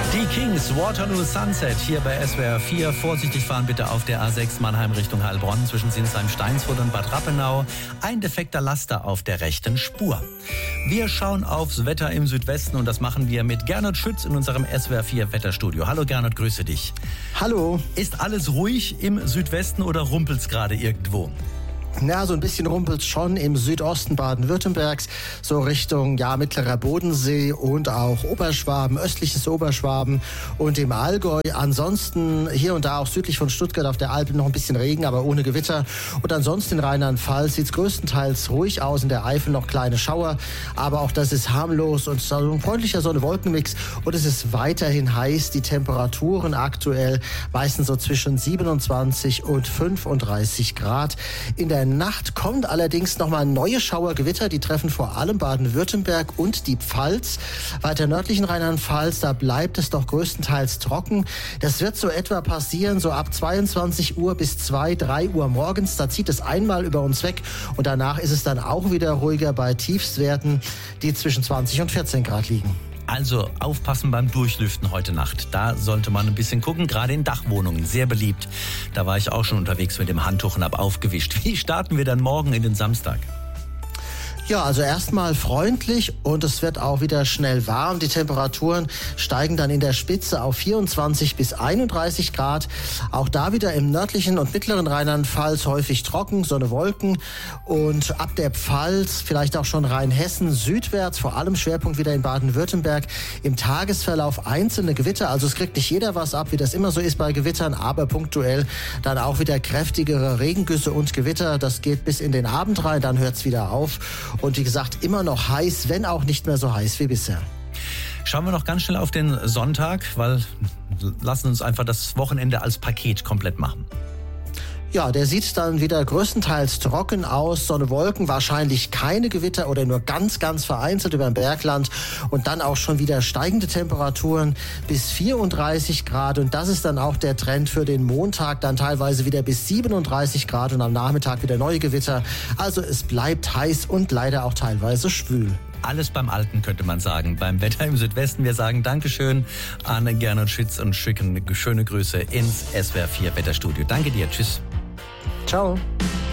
Die Kings, Waterloo Sunset, hier bei SWR 4. Vorsichtig fahren bitte auf der A6 Mannheim Richtung Heilbronn zwischen Sinsheim, Steinsfurt und Bad Rappenau. Ein defekter Laster auf der rechten Spur. Wir schauen aufs Wetter im Südwesten und das machen wir mit Gernot Schütz in unserem SWR 4 Wetterstudio. Hallo Gernot, grüße dich. Hallo. Ist alles ruhig im Südwesten oder rumpelt's gerade irgendwo? Ja, so ein bisschen rumpelt schon im Südosten Baden-Württembergs, so Richtung mittlerer Bodensee und auch Oberschwaben, östliches Oberschwaben und im Allgäu. Ansonsten hier und da auch südlich von Stuttgart auf der Alpen noch ein bisschen Regen, aber ohne Gewitter. Und ansonsten in Rheinland-Pfalz sieht es größtenteils ruhig aus, in der Eifel noch kleine Schauer, aber auch das ist harmlos und so ein freundlicher Sonne-Wolken-Mix. Und es ist weiterhin heiß, die Temperaturen aktuell meistens so zwischen 27 und 35 Grad. In der Nacht kommt allerdings nochmal neue Schauergewitter, die treffen vor allem Baden-Württemberg und die Pfalz. Weiter nördlichen Rheinland-Pfalz, da bleibt es doch größtenteils trocken. Das wird so etwa passieren, so ab 22 Uhr bis 2, 3 Uhr morgens. Da zieht es einmal über uns weg und danach ist es dann auch wieder ruhiger bei Tiefstwerten, die zwischen 20 und 14 Grad liegen. Also aufpassen beim Durchlüften heute Nacht. Da sollte man ein bisschen gucken, gerade in Dachwohnungen, sehr beliebt. Da war ich auch schon unterwegs mit dem Handtuch und hab aufgewischt. Wie starten wir dann morgen in den Samstag? Ja, also erstmal freundlich und es wird auch wieder schnell warm. Die Temperaturen steigen dann in der Spitze auf 24 bis 31 Grad. Auch da wieder im nördlichen und mittleren Rheinland-Pfalz häufig trocken, Sonne-Wolken. Und ab der Pfalz, vielleicht auch schon Rheinhessen, südwärts, vor allem Schwerpunkt wieder in Baden-Württemberg, im Tagesverlauf einzelne Gewitter. Also es kriegt nicht jeder was ab, wie das immer so ist bei Gewittern, aber punktuell dann auch wieder kräftigere Regengüsse und Gewitter. Das geht bis in den Abend rein, dann hört es wieder auf. Und wie gesagt, immer noch heiß, wenn auch nicht mehr so heiß wie bisher. Schauen wir noch ganz schnell auf den Sonntag, weil lassen uns einfach das Wochenende als Paket komplett machen. Ja, der sieht dann wieder größtenteils trocken aus, Sonne, Wolken, wahrscheinlich keine Gewitter oder nur ganz, ganz vereinzelt über dem Bergland und dann auch schon wieder steigende Temperaturen bis 34 Grad und das ist dann auch der Trend für den Montag, dann teilweise wieder bis 37 Grad und am Nachmittag wieder neue Gewitter. Also es bleibt heiß und leider auch teilweise schwül. Alles beim Alten, könnte man sagen, beim Wetter im Südwesten. Wir sagen Dankeschön an Gernot Schütz und schicken schöne Grüße ins SWR 4 Wetterstudio. Danke dir, tschüss. Ciao.